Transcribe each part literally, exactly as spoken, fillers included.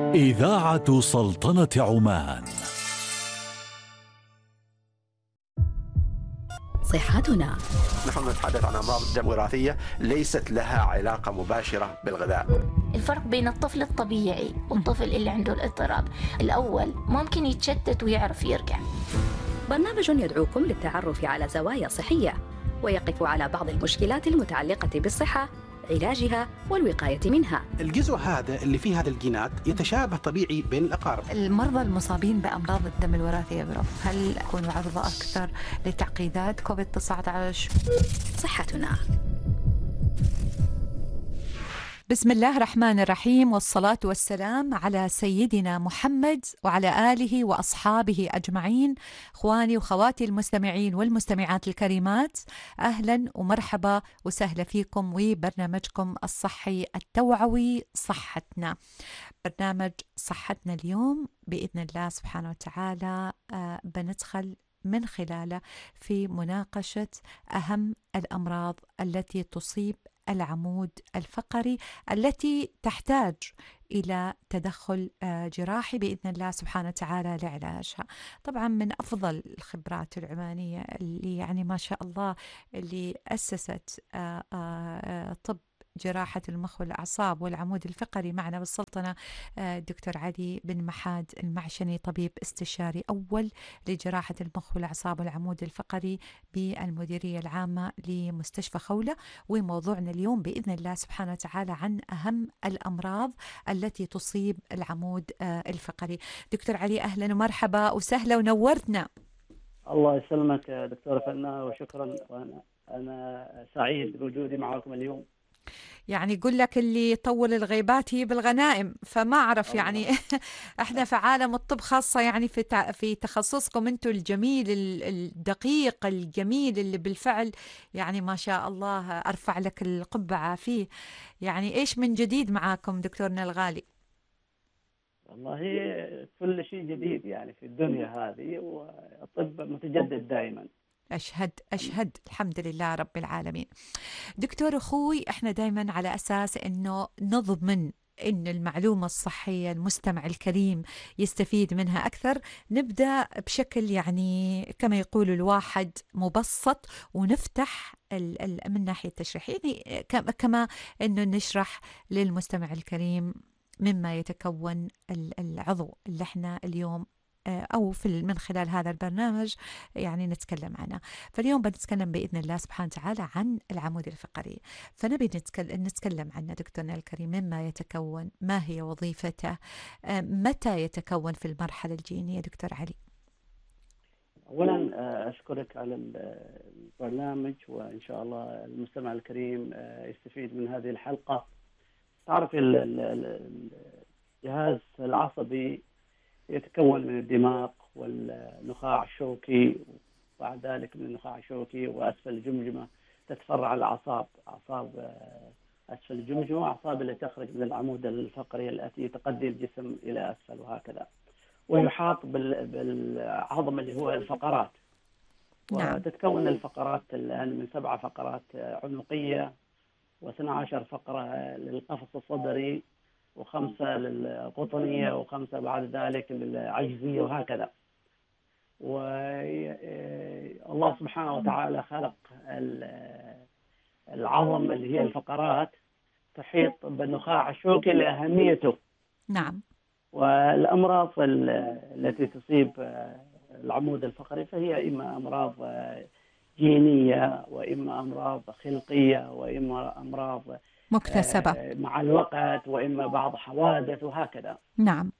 إذاعة سلطنة عمان. صحتنا. نحن نتحدث عن أمراض الدم الوراثية ليست لها علاقة مباشرة بالغذاء. الفرق بين الطفل الطبيعي والطفل اللي عنده الاضطراب، الأول ممكن يتشتت ويعرف يرجع. برنامج يدعوكم للتعرف على زوايا صحية ويقف على بعض المشكلات المتعلقة بالصحة، علاجها والوقاية منها. الجزء هذا اللي فيه هذا الجينات يتشابه طبيعي بين الأقارب. المرضى المصابين بأمراض الدم الوراثية بروف هل يكونوا عرضة أكثر لتعقيدات كوفيد تسعة عشر؟ صحتنا. بسم الله الرحمن الرحيم، والصلاة والسلام على سيدنا محمد وعلى آله وأصحابه أجمعين. إخواني وخواتي المستمعين والمستمعات الكريمات، أهلا ومرحبا وسهلا فيكم وبرنامجكم الصحي التوعوي صحتنا. برنامج صحتنا اليوم بإذن الله سبحانه وتعالى آه بندخل من خلاله في مناقشة أهم الأمراض التي تصيب العمود الفقري التي تحتاج إلى تدخل جراحي بإذن الله سبحانه وتعالى لعلاجها. طبعا من أفضل الخبرات العمانية اللي يعني ما شاء الله اللي أسست طب جراحة المخ والأعصاب والعمود الفقري معنا بالسلطنة دكتور علي بن محاد المعشني، طبيب استشاري أول لجراحة المخ والأعصاب والعمود الفقري بالمديرية العامة لمستشفى خولة. وموضوعنا اليوم بإذن الله سبحانه وتعالى عن أهم الأمراض التي تصيب العمود الفقري. دكتور علي أهلا ومرحبا وسهلا ونورتنا. الله يسلمك دكتورة فناء وشكرا، وأنا أنا سعيد بوجودي معكم اليوم. يعني يقول لك اللي يطول الغيبات هي بالغنائم، فما أعرف يعني احنا في عالم الطب خاصة يعني في في تخصصكم انتم الجميل الدقيق الجميل اللي بالفعل يعني ما شاء الله أرفع لك القبعة فيه. يعني ايش من جديد معاكم دكتورنا الغالي؟ والله كل شيء جديد يعني في الدنيا هذه، والطب متجدد دائما. أشهد أشهد الحمد لله رب العالمين. دكتور أخوي، إحنا دايما على أساس أنه نضمن أن المعلومة الصحية المستمع الكريم يستفيد منها أكثر، نبدأ بشكل يعني كما يقول الواحد مبسط، ونفتح ال ال من ناحية تشريح يعني كما أنه نشرح للمستمع الكريم مما يتكون العضو اللي احنا اليوم أو في من خلال هذا البرنامج يعني نتكلم عنه. فاليوم بنتكلم بإذن الله سبحانه وتعالى عن العمود الفقري، فنبي نتكلم, نتكلم عنه دكتورنا الكريم، مما يتكون، ما هي وظيفته، متى يتكون في المرحلة الجينية دكتور علي؟ أولا أشكرك على البرنامج، وإن شاء الله المستمع الكريم يستفيد من هذه الحلقة. تعرف الجهاز العصبي يتكون من الدماغ والنخاع الشوكي، وبعد ذلك من النخاع الشوكي وأسفل الجمجمة تتفرع الأعصاب، أعصاب أسفل الجمجمة وأعصاب اللي تخرج من العمود الفقري التي تقدم الجسم إلى أسفل وهكذا. ويحاط بالعظم اللي هو الفقرات. نعم. وتتكون الفقرات الآن من سبعة فقرات عنقية، واثنى عشر فقرة للقفص الصدري، وخمسة للقطنية، وخمسة بعد ذلك للعجزية وهكذا. والله سبحانه وتعالى خلق العظم اللي هي الفقرات تحيط بالنخاع الشوكي لأهميته. نعم. والأمراض التي تصيب العمود الفقري فهي إما أمراض جينية، وإما أمراض خلقية، وإما أمراض مكتسبة مع الوقت، وإما بعض حوادث وهكذا. نعم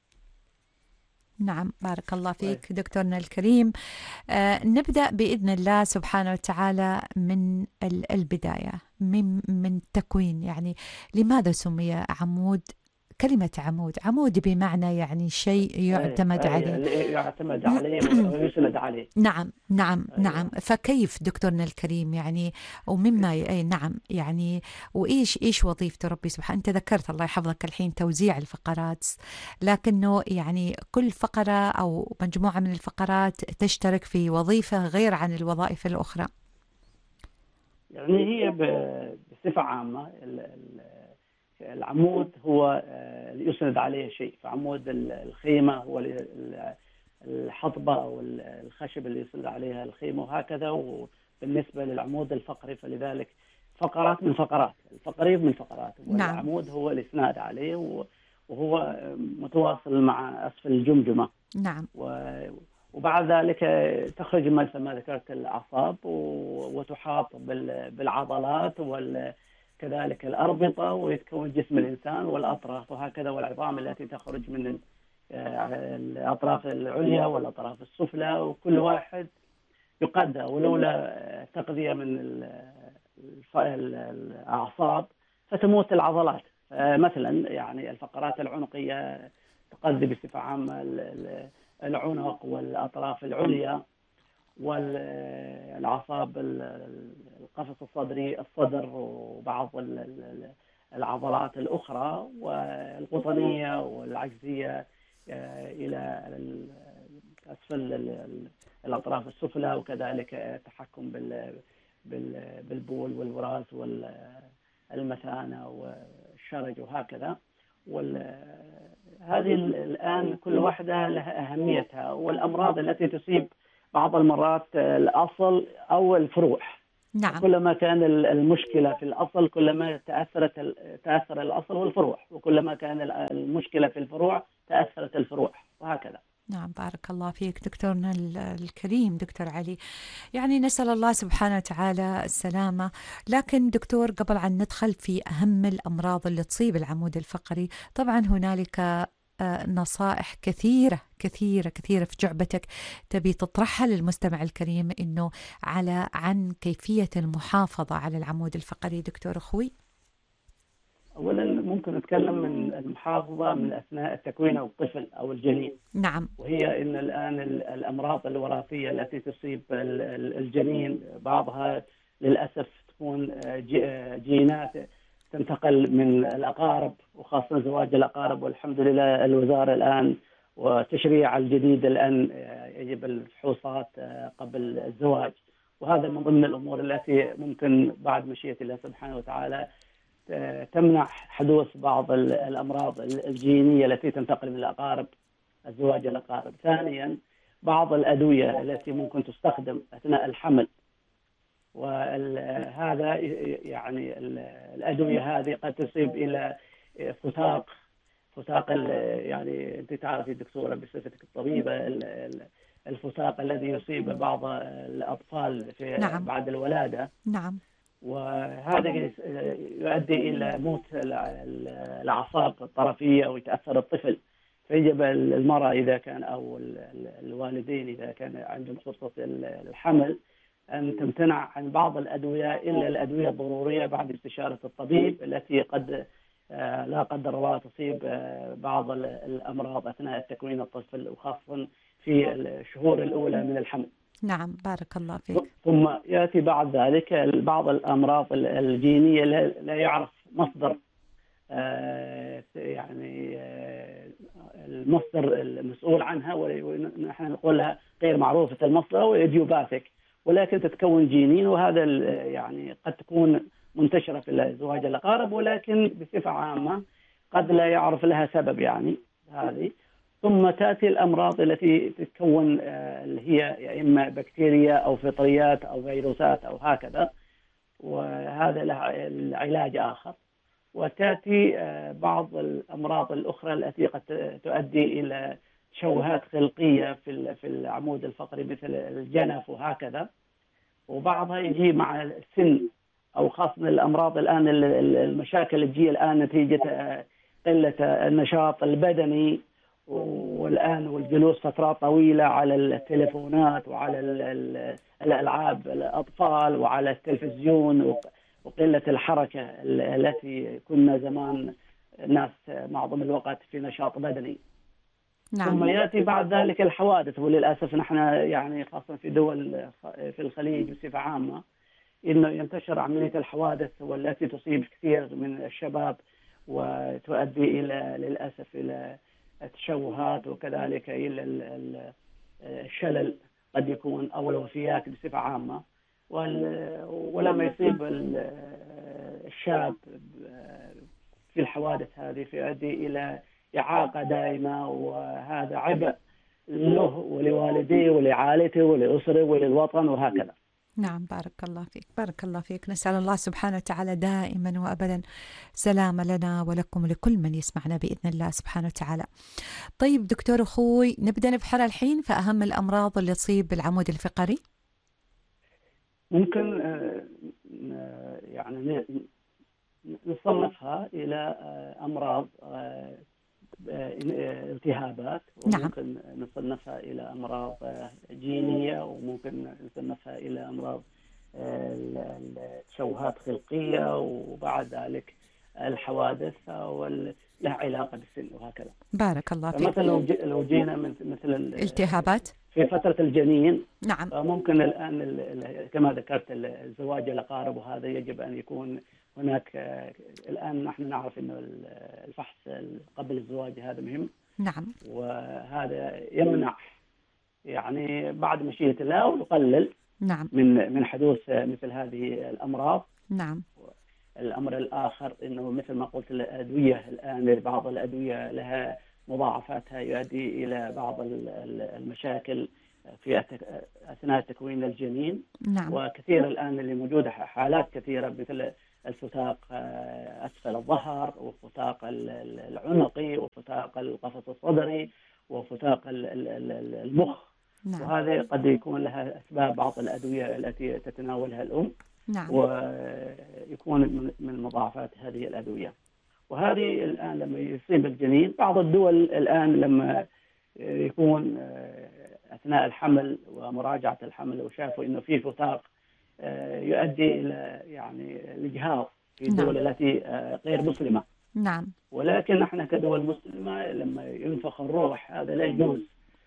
نعم بارك الله فيك دكتورنا الكريم. آه نبدأ بإذن الله سبحانه وتعالى من البداية، من من التكوين. يعني لماذا سمي عمود؟ كلمة عمود، عمود بمعنى يعني شيء يعتمد عليه، يعتمد عليه ويسند عليه. نعم نعم نعم. فكيف دكتورنا الكريم يعني ومما أي نعم يعني وإيش إيش وظيفته ربي سبحانه؟ أنت ذكرت الله يحفظك الحين توزيع الفقرات، لكنه يعني كل فقرة أو مجموعة من الفقرات تشترك في وظيفة غير عن الوظائف الأخرى. يعني هي بصفة عامة العمود هو اللي يسند عليه شيء، فعمود الخيمة هو الحطبة أو الخشب اللي يسند عليها الخيمة وهكذا. وبالنسبة للعمود الفقري فلذلك فقرات من فقرات الفقري من فقرات والعمود هو الإسناد عليه وهو متواصل مع أسفل الجمجمة. نعم. وبعد ذلك تخرج مثل ما ذكرت الأعصاب وتحاط بالعضلات وكذلك الأربطة، ويتكون جسم الإنسان والأطراف وهكذا، والعظام التي تخرج من الأطراف العليا والأطراف السفلى، وكل واحد يقدى، ولولا تقذية من الأعصاب فتموت العضلات. مثلا يعني الفقرات العنقية تقذي بصفة عامة العنق والأطراف العليا والأعصاب القفص الصدري الصدر وبعض العضلات الأخرى، والقطنية والعجزية إلى أسفل الأطراف السفلى، وكذلك التحكم بالبول والبراز والمثانة والشرج وهكذا. هذه الآن كل واحدة لها أهميتها، والأمراض التي تصيب بعض المرات الأصل أو الفروع. نعم. كلما كان المشكلة في الأصل كلما تأثرت تأثر الأصل والفروع، وكلما كان المشكلة في الفروع تأثرت الفروع وهكذا. نعم، بارك الله فيك دكتورنا الكريم دكتور علي. يعني نسأل الله سبحانه وتعالى السلامة. لكن دكتور، قبل أن ندخل في أهم الأمراض اللي تصيب العمود الفقري، طبعا هنالك نصائح كثيرة كثيرة كثيرة في جعبتك تبي تطرحها للمستمع الكريم إنه على عن كيفية المحافظة على العمود الفقري. دكتور أخوي. أولا ممكن نتكلم من المحافظة من أثناء التكوين أو الطفل أو الجنين. نعم. وهي إن الآن الأمراض الوراثية التي تصيب الجنين بعضها للأسف تكون جينات تنتقل من الأقارب، وخاصة زواج الأقارب. والحمد لله الوزارة الآن وتشريع الجديد الآن يجب الفحوصات قبل الزواج، وهذا من ضمن الأمور التي ممكن بعد مشيئة الله سبحانه وتعالى تمنع حدوث بعض الأمراض الجينية التي تنتقل من الأقارب، الزواج الأقارب. ثانيا بعض الأدوية التي ممكن تستخدم أثناء الحمل، وهذا يعني الأدوية هذه قد تصيب إلى فتاق فتاق يعني أنت تعرفي دكتورة بصفتك الطبيبة الفتاق الذي يصيب بعض الأطفال في نعم. بعد الولادة. نعم. وهذا يؤدي إلى موت الأعصاب الطرفية ويتأثر الطفل. فيجب المرأة إذا كان أو الوالدين إذا كان عندهم فرصة الحمل أن تمتنع عن بعض الأدوية إلا الأدوية الضرورية بعد استشارة الطبيب، التي قد لا قدر الله تصيب بعض الأمراض أثناء تكوين الطفل، وخاصة في الشهور الأولى من الحمل. نعم، بارك الله فيك. ثم يأتي بعد ذلك بعض الأمراض الجينية لا يعرف مصدر يعني المصدر المسؤول عنها، ونحن نقولها غير معروفة المصدر أو إيديوباثيك، ولكن تتكون جينين، وهذا يعني قد تكون منتشرة في زواج الأقارب، ولكن بصفة عامة قد لا يعرف لها سبب يعني هذه. ثم تأتي الأمراض التي تتكون اللي هي يا إما بكتيريا أو فطريات أو فيروسات أو هكذا، وهذا لها العلاج آخر. وتأتي بعض الأمراض الأخرى التي قد تؤدي إلى تشوهات خلقية في في العمود الفقري مثل الجنف وهكذا، وبعضها يجي مع السن، أو خاصة الأمراض الآن المشاكل اللي تجي الآن نتيجة قلة النشاط البدني، والآن والجلوس فترات طويلة على التليفونات وعلى الألعاب الأطفال وعلى التلفزيون، وقلة الحركة التي كنا زمان الناس معظم الوقت في نشاط بدني. نعم. ثم يأتي بعد ذلك الحوادث، وللأسف نحن يعني خاصة في دول في الخليج بصفة عامة إنه ينتشر عملية الحوادث والتي تصيب كثير من الشباب، وتؤدي إلى للأسف إلى التشوهات، وكذلك إلى الشلل قد يكون أو الوفيات بصفة عامة. ولما يصيب الشاب في الحوادث هذه فيؤدي إلى إعاقة دائمة، وهذا عبء له ولوالديه ولعائلته ولأسره وللوطن وهكذا. نعم، بارك الله فيك، بارك الله فيك. نسأل الله سبحانه وتعالى دائما وأبدا سلامة لنا ولكم ولكل من يسمعنا بإذن الله سبحانه وتعالى. طيب دكتور أخوي، نبدأ نبحر الحين في أهم الأمراض اللي تصيب العمود الفقري. ممكن يعني نصنفها إلى أمراض التهابات، وممكن نعم. نصنفها إلى أمراض جينية، وممكن نصنفها إلى أمراض تشوهات خلقية، وبعد ذلك الحوادث ولها علاقة بالسن وهكذا. بارك الله فيك. مثلا لو لو جينا مثل الالتهابات في فترة الجنين، نعم، ممكن الآن كما ذكرت الزواج الأقارب، وهذا يجب أن يكون هناك. الآن نحن نعرف أن الفحص قبل الزواج هذا مهم. نعم. وهذا يمنع يعني بعد مشيئة الله ويقلل نعم من من حدوث مثل هذه الأمراض. نعم. الأمر الآخر أنه مثل ما قلت الأدوية الآن، بعض الأدوية لها مضاعفاتها يؤدي إلى بعض المشاكل في أثناء تكوين الجنين. نعم. وكثير الآن اللي موجودة حالات كثيرة مثل الفتاق أسفل الظهر، وفتاق العنقي، وفتاق القفص الصدري، وفتاق المخ. نعم. وهذه قد يكون لها أسباب بعض الأدوية التي تتناولها الأم. نعم. ويكون من مضاعفات هذه الأدوية. وهذه الآن لما يصيب الجنين، بعض الدول الآن لما يكون أثناء الحمل ومراجعة الحمل وشافوا إنه في فتاق يؤدي إلى يعني الإجهاض في الدول نعم. التي غير مسلمة. نعم. ولكن نحن كدول مسلمة لما ينفخ الروح هذا لا يجوز،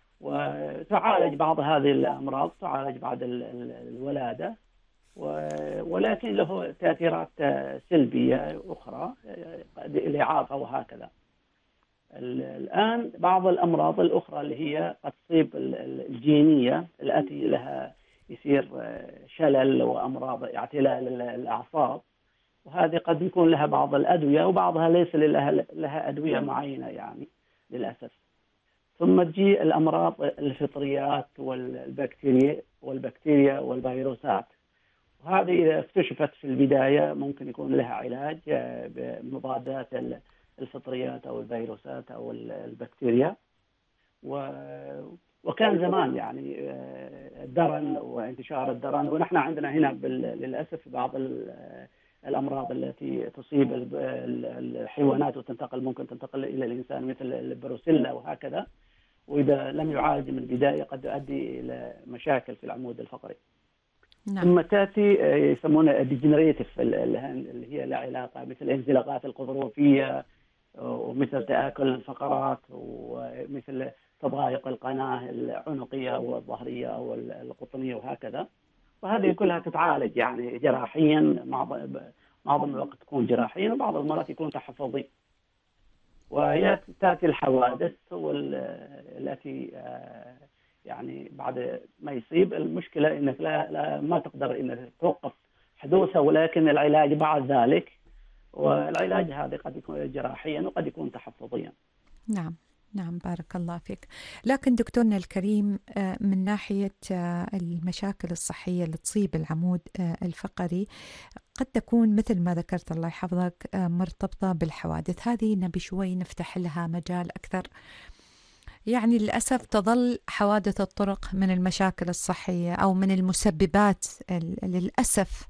وتعالج بعض هذه الأمراض، تعالج بعد الولادة، ولكن له تأثيرات سلبية أخرى، الإعاقة وهكذا. الآن بعض الأمراض الأخرى اللي هي قد تصيب الجينية التي لها يصير شلل وأمراض اعتلال الأعصاب، وهذه قد يكون لها بعض الأدوية، وبعضها ليس لها, لها أدوية معينة يعني للأسف. ثم تجي الأمراض الفطريات والبكتيريا والبكتيريا والفيروسات، وهذه إذا اكتشفت في البداية ممكن يكون لها علاج بمضادات الفطريات أو الفيروسات أو البكتيريا. وكان زمان يعني الدرن وانتشار الدرن، ونحن عندنا هنا للأسف بعض الأمراض التي تصيب الحيوانات وتنتقل ممكن تنتقل إلى الإنسان مثل البروسيلا وهكذا، وإذا لم يعالج من البداية قد يؤدي إلى مشاكل في العمود الفقري. نعم. ثم تأتي يسمونها الديجنريتيف اللي هي لها علاقة مثل الانزلاقات الغضروفية، ومثل تآكل الفقرات، ومثل تضايق القناة العنقية والظهرية أو القطنية وهكذا. وهذه كلها تتعالج يعني جراحيا، معظم الوقت تكون جراحيا، وبعض المرات يكون تحفظي. وهي تأتي الحوادث والتي يعني بعد ما يصيب المشكلة إنك لا, لا ما تقدر إنك توقف حدوثها، ولكن العلاج بعد ذلك، والعلاج هذا قد يكون جراحيا وقد يكون تحفظيا. نعم. نعم، بارك الله فيك. لكن دكتورنا الكريم، من ناحية المشاكل الصحية اللي تصيب العمود الفقري قد تكون مثل ما ذكرت الله يحفظك مرتبطة بالحوادث. هذه نبي شوي نفتح لها مجال أكثر. يعني للأسف تظل حوادث الطرق من المشاكل الصحية أو من المسببات للأسف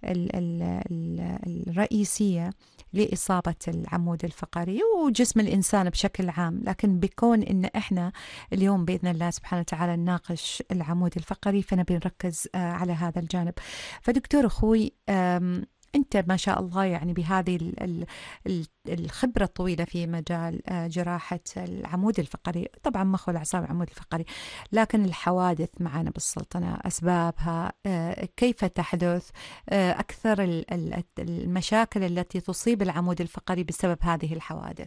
الرئيسية لإصابة العمود الفقري وجسم الإنسان بشكل عام. لكن بكون إن إحنا اليوم بإذن الله سبحانه وتعالى نناقش العمود الفقري، فنبي نركز على هذا الجانب. فدكتور أخوي، أنت ما شاء الله يعني بهذه الخبرة الطويلة في مجال جراحة العمود الفقري، طبعا مخ والأعصاب العمود الفقري، لكن الحوادث معنا بالسلطنة أسبابها كيف تحدث، أكثر المشاكل التي تصيب العمود الفقري بسبب هذه الحوادث.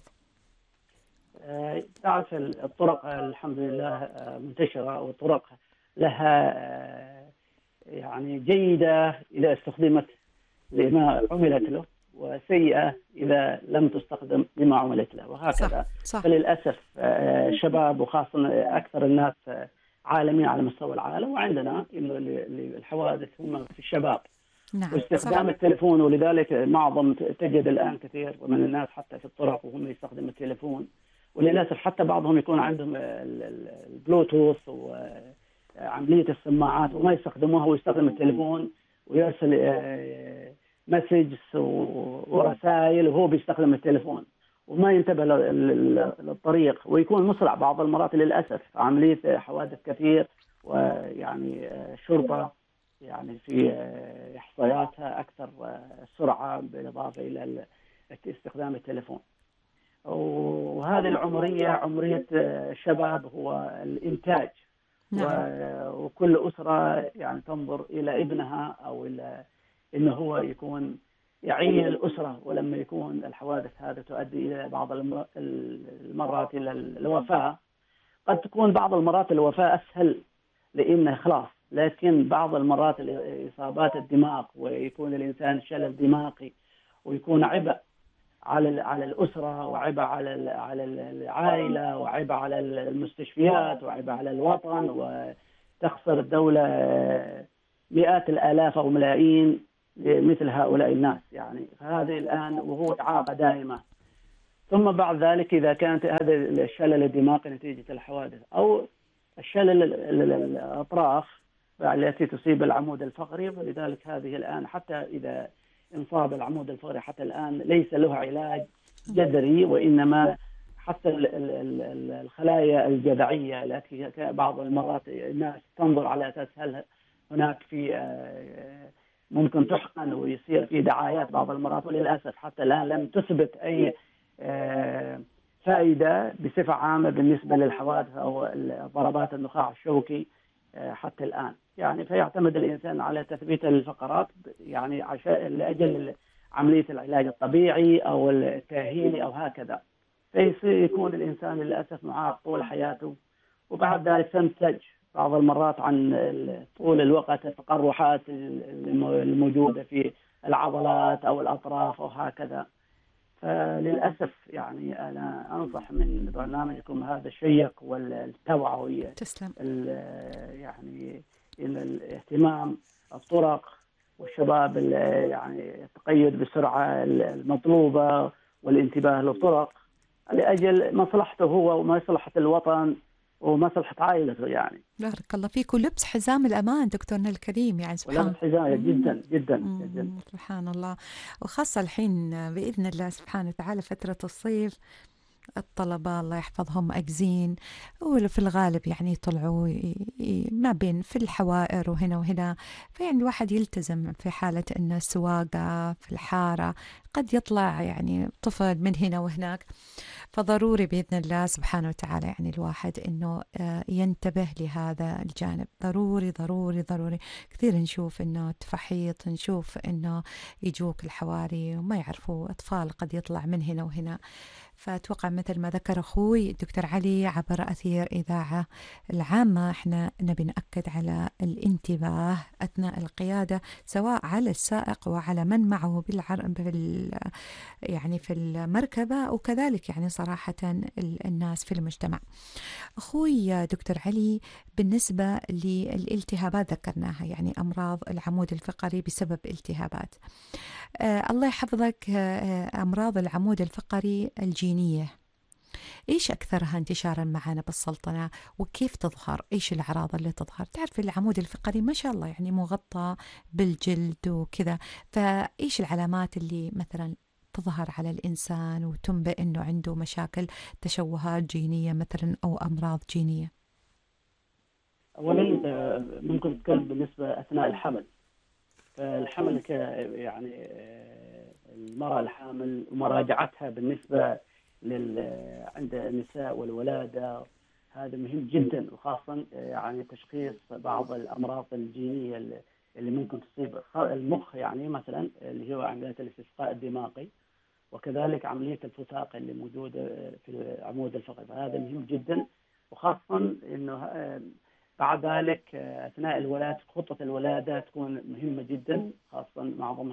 تعرف الطرق الحمد لله منتشرة، والطرق لها يعني جيدة إذا استخدمت لما عملت له، وسيئة إذا لم تستخدم لما عملت له، وهكذا. صح. صح. فللأسف آه، شباب وخاصة أكثر الناس آه، عالميا على مستوى العالم، وعندنا إنه الحوادث هم في الشباب. نعم. واستخدام التليفون، ولذلك معظم تجد الآن كثير من الناس حتى في الطرق وهم يستخدموا التليفون، وللأسف حتى بعضهم يكون عندهم البلوتوث وعملية السماعات وما يستخدموها، ويستخدم التليفون ويرسل مسجز ورسائل وهو بيستخدم التليفون وما ينتبه للطريق، ويكون مسرع بعض المرات للأسف. عملية حوادث كثير، ويعني الشرطة يعني في إحصائياتها أكثر سرعة بالإضافة إلى استخدام التليفون. وهذه العمرية عمرية الشباب هو الإنتاج. نعم. وكل أسرة يعني تنظر إلى ابنها أو إلى إنه هو يكون يعين الأسرة، ولما يكون الحوادث هذه تؤدي إلى بعض المرات إلى الوفاة. قد تكون بعض المرات الوفاة أسهل لأنه خلاص، لكن بعض المرات إصابات الدماغ ويكون الإنسان شلل دماغي، ويكون عبء على على الأسرة، وعبء على على العائلة، وعبء على المستشفيات، وعبء على الوطن، وتخسر الدولة مئات الآلاف أو ملايين مثل هؤلاء الناس. يعني هذه الآن وهو إعاقة دائمة. ثم بعد ذلك إذا كانت هذا الشلل الدماغي نتيجة الحوادث أو الشلل الأطراف التي تصيب العمود الفقري، ولذلك هذه الآن حتى إذا انصاب العمود الفقري حتى الآن ليس له علاج جذري، وإنما حتى الخلايا الجذعية التي بعض المرات الناس تنظر على أساس هل هناك في ممكن تحقن ويصير في دعايات بعض المرات، وللأسف حتى الآن لم تثبت أي فائدة بصفة عامة بالنسبة للحوادث أو ضربات النخاع الشوكي حتى الآن. يعني فيعتمد الإنسان على تثبيت الفقرات يعني عشان لأجل عملية العلاج الطبيعي أو التأهيلي أو هكذا، فيكون الإنسان للأسف معاق طول حياته. وبعد ذلك تنتج بعض المرات عن طول الوقت التقرحات الموجودة في العضلات أو الأطراف أو هكذا. فللأسف يعني أنا أنصح من برنامجكم هذا الشيق والتوعوية تسلم. يعني إلى الاهتمام الطرق والشباب يعني التقيد بالسرعة المطلوبة والانتباه للطرق لأجل مصلحته هو ومصلحة الوطن ومصلحة عائلته. يعني بارك الله فيك. ولبس حزام الأمان دكتورنا الكريم، يعني سبحان ولبس حزام جدا جدا جدا سبحان الله. وخاصة الحين بإذن الله سبحانه وتعالى فترة الصيف، الطلبة الله يحفظهم أجزين، وفي الغالب يعني يطلعوا ما بين في الحوائر وهنا وهنا، فيعني الواحد يلتزم في حالة أن السواقة في الحارة قد يطلع يعني طفل من هنا وهناك. فضروري بإذن الله سبحانه وتعالى يعني الواحد أنه ينتبه لهذا الجانب. ضروري ضروري ضروري. كثير نشوف أنه تفحيط، نشوف أنه يجوك الحواري وما يعرفوا أطفال قد يطلع من هنا وهنا. فأتوقع مثل ما ذكر أخوي دكتور علي عبر أثير إذاعة العامة، إحنا نبي نأكد على الانتباه أثناء القيادة، سواء على السائق وعلى من معه بالعر... بال... يعني في المركبة، وكذلك يعني صراحة الناس في المجتمع. أخوي دكتور علي، بالنسبة للالتهابات ذكرناها، يعني أمراض العمود الفقري بسبب التهابات، آه الله يحفظك، آه أمراض العمود الفقري الجينية إيش أكثرها انتشارا معنا بالسلطنة، وكيف تظهر؟ إيش الأعراض اللي تظهر؟ تعرف العمود الفقري ما شاء الله يعني مغطى بالجلد وكذا، فإيش العلامات اللي مثلا تظهر على الإنسان وتنبئ أنه عنده مشاكل تشوهات جينية مثلا أو أمراض جينية؟ أولا ممكن نتكلم بالنسبة أثناء الحمل. فالحمل يعني المرأة الحامل ومراجعتها بالنسبة لل عند النساء والولادة هذا مهم جدا، وخاصة يعني تشخيص بعض الأمراض الجينية اللي ممكن تصيب المخ، يعني مثلا اللي هو عملية الاستسقاء الدماغي، وكذلك عملية الفتاق اللي موجودة في عمود الفقري. فهذا مهم جدا، وخاصة إنه بعد ذلك أثناء الولادة خطة الولادة تكون مهمة جدا، خاصة معظمها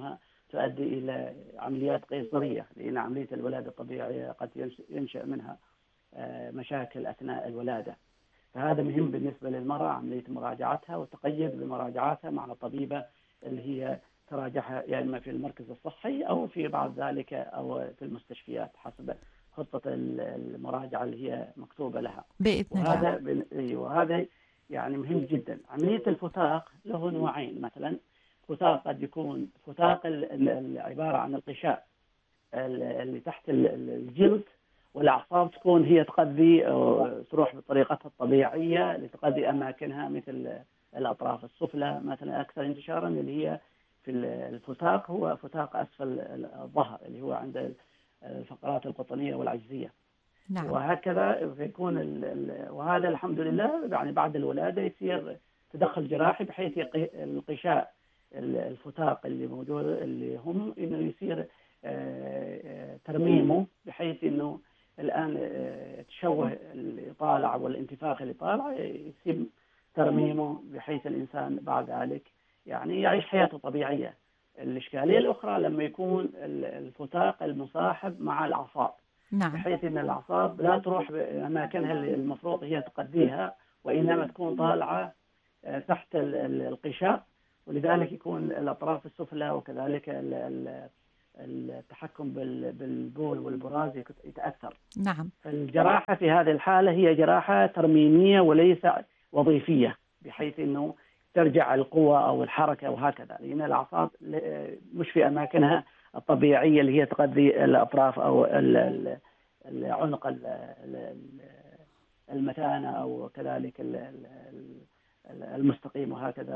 تؤدي إلى عمليات قيصرية، لأن عملية الولادة الطبيعية قد ينشأ منها مشاكل أثناء الولادة. فهذا مهم بالنسبة للمرأة عملية مراجعتها، وتقيد بمراجعتها مع طبيبة اللي هي تراجعها يا إما في المركز الصحي أو في بعد ذلك أو في المستشفيات حسب خطة المراجعة اللي هي مكتوبة لها بإذن وهذا الله. وهذا يعني مهم جدا. عملية الفتاق له نوعين، مثلا فتاق قد يكون فتاق عبارة عن الغشاء اللي تحت الجلد، والأعصاب تكون هي تقضي تروح بطريقتها الطبيعية لتقضي أماكنها، مثل الأطراف السفلى مثلا أكثر انتشارا اللي هي في الفتاق هو فتاق أسفل الظهر اللي هو عند الفقرات القطنية والعجزية. نعم. وهكذا يكون وهذا الحمد لله يعني بعد الولادة يصير تدخل جراحي بحيث الغشاء الفتاق اللي موجود اللي هم إنه يصير ترميمه بحيث إنه الآن تشوه اللي طالع والانتفاخ اللي طالع يتم ترميمه بحيث الإنسان بعد ذلك يعني يعيش حياته طبيعية. الإشكالية الأخرى لما يكون الفتاق المصاحب مع الأعصاب، نعم. بحيث أن الأعصاب لا تروح بأماكنها اللي المفروض هي تقضيها، وإنما تكون طالعة تحت الغشاء، ولذلك يكون الأطراف السفلى وكذلك التحكم بالبول والبراز يتأثر. نعم. فالجراحة في هذه الحالة هي جراحة ترميمية وليس وظيفية، بحيث أنه ترجع القوة أو الحركة وهكذا، لأن الأعصاب مش في أماكنها الطبيعية اللي هي تغذي الأطراف أو العنق المتانة أو كذلك المستقيم وهكذا،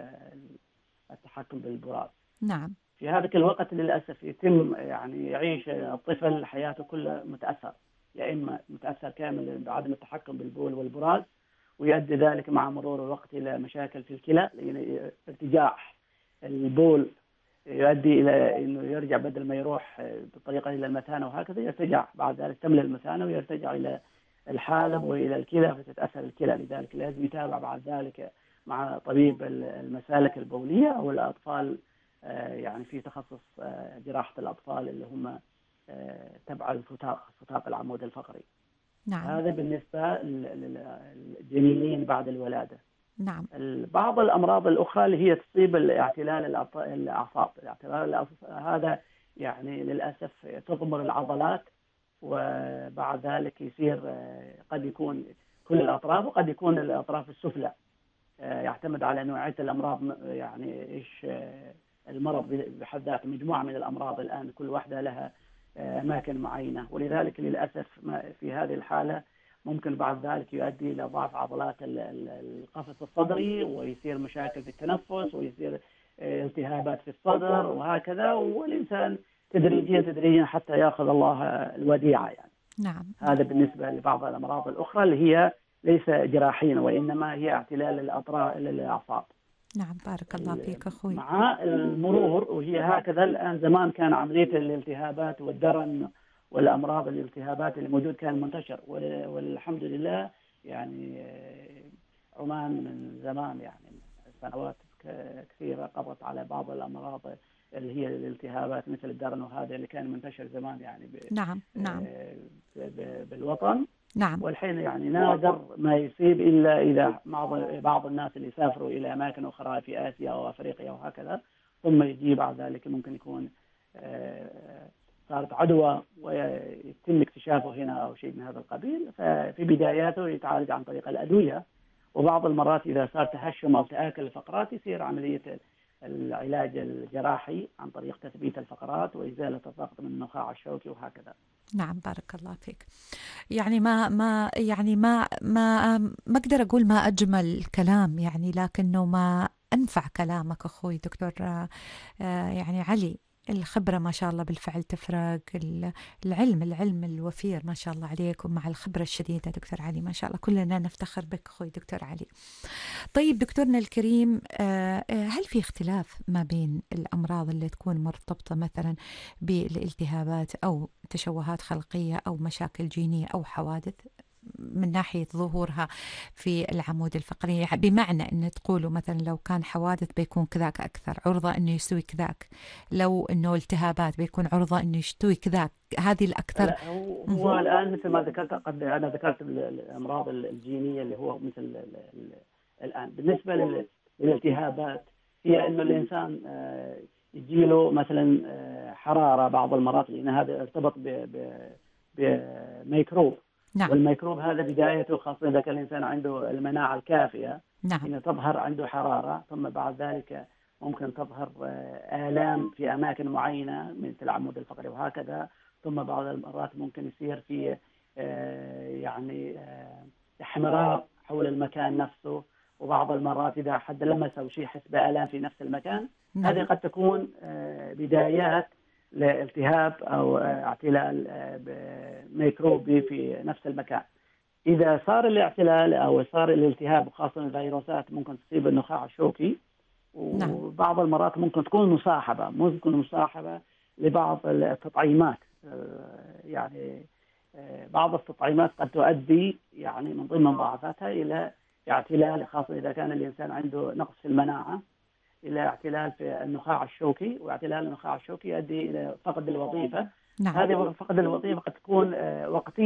والتحكم بالبراز. نعم. في هذا الوقت للأسف يتم يعني يعيش الطفل حياته كلها متأثر، يا إما متأثر كامل بعدم التحكم بالبول والبراز، ويؤدي ذلك مع مرور الوقت إلى مشاكل في الكلى، لأن ارتجاع البول يؤدي إلى إنه يرجع بدل ما يروح بطريقة إلى المثانة وهكذا يرتجع بعد ذلك تملى المثانة ويرتجع إلى الحالب وإلى الكلى فتتأثر الكلى. لذلك لازم يتابع بعد ذلك مع طبيب المسالك البولية أو الأطفال، يعني في تخصص جراحة الأطفال اللي هم تبع الفتاق فتاق العمود الفقري. نعم. هذا بالنسبة للجنينين بعد الولادة. نعم. بعض الأمراض الأخرى اللي هي تصيب الاعتلال الأعصاب، الاعتلال الأعصاب هذا يعني للأسف تضمر العضلات، وبعد ذلك يصير قد يكون كل الأطراف وقد يكون الأطراف السفلى، يعتمد على نوعية الأمراض، يعني إيش المرض بحد ذاته. مجموعة من الأمراض الآن كل واحدة لها أماكن معينة، ولذلك للأسف في هذه الحالة ممكن بعد ذلك يؤدي إلى ضعف عضلات القفص الصدري، ويصير مشاكل في التنفس، ويصير التهابات في الصدر وهكذا، والإنسان تدريجيا تدريجيا حتى يأخذ الله الوديعة يعني. نعم. هذا بالنسبة لبعض الأمراض الأخرى اللي هي ليس جراحيا وإنما هي اعتلال الأطراف الأعصاب. نعم. بارك الله فيك أخوي. مع المرور وهي هكذا الآن، زمان كان عملية الالتهابات والدرن والأمراض الالتهابات اللي موجود كان منتشر، والحمد لله يعني عمان من زمان يعني سنوات كثيرة قضت على بعض الأمراض اللي هي الالتهابات مثل الدرن وهذا اللي كان منتشر زمان يعني. نعم. نعم. بالوطن. نعم. والحين يعني نادر ما يصيب إلا إذا بعض الناس اللي سافروا إلى أماكن أخرى في آسيا أو أفريقيا وهكذا، ثم يجي بعد ذلك ممكن يكون صارت عدوى ويتم اكتشافه هنا أو شيء من هذا القبيل. ففي بداياته يتعالج عن طريق الأدوية، وبعض المرات إذا صار تهشم أو تآكل الفقرات يصير عملية العلاج الجراحي عن طريق تثبيت الفقرات وإزالة الضغط من النخاع الشوكي وهكذا. نعم. بارك الله فيك. يعني ما ما يعني ما ما ما أقدر أقول ما أجمل الكلام يعني، لكنه ما أنفع كلامك أخوي دكتور يعني علي. الخبرة ما شاء الله بالفعل تفرق، العلم العلم الوفير ما شاء الله عليك، ومع الخبرة الشديدة دكتور علي ما شاء الله كلنا نفتخر بك أخوي دكتور علي. طيب دكتورنا الكريم، هل في اختلاف ما بين الأمراض اللي تكون مرتبطة مثلا بالالتهابات أو تشوهات خلقية أو مشاكل جينية أو حوادث؟ من ناحية ظهورها في العمود الفقري، بمعنى أن تقولوا مثلا لو كان حوادث بيكون كذاك أكثر عرضة أنه يستوي كذاك، لو أنه التهابات بيكون عرضة أنه يستوي كذاك، هذه الأكثر. لا، هو, هو الآن مثل ما ذكرت، قد أنا ذكرت الأمراض الجينية اللي هو مثل ال ال الآن بالنسبة لل- للالتهابات، هي إنه الإنسان آه، يجيله مثلا آه، حرارة بعض المرات، لأن هذا ارتبط ب- ب- بميكروب، نعم والميكروب هذا بدايته خاصة إذا كان الإنسان عنده المناعة الكافية، نعم إنه تظهر عنده حرارة، ثم بعد ذلك ممكن تظهر آه، آلام في أماكن معينة مثل العمود الفقري وهكذا، ثم بعض المرات ممكن يصير في آه، يعني آه، احمرار حول المكان نفسه، وبعض المرات إذا حد لمسه شيء يحس بآلام في نفس المكان. نعم. هذه قد تكون آه، بدايات لالتهاب أو آه، اعتلال آه، ميكروبي في نفس المكان. إذا صار الاعتلال أو صار الالتهاب، وخاصة الفيروسات ممكن تصيب النخاع الشوكي، نعم. وبعض المرات ممكن تكون مصاحبة ممكن مصاحبة لبعض التطعيمات. آه، يعني آه، بعض التطعيمات قد تؤدي يعني من ضمن مضاعفاتها إلى اعتلال، خاصة إذا كان الإنسان عنده نقص في المناعة، إلى اعتلال في النخاع الشوكي، واعتلال النخاع الشوكي يؤدي إلى فقد الوظيفة. نعم. هذه فقد الوظيفة قد تكون آه، وقتية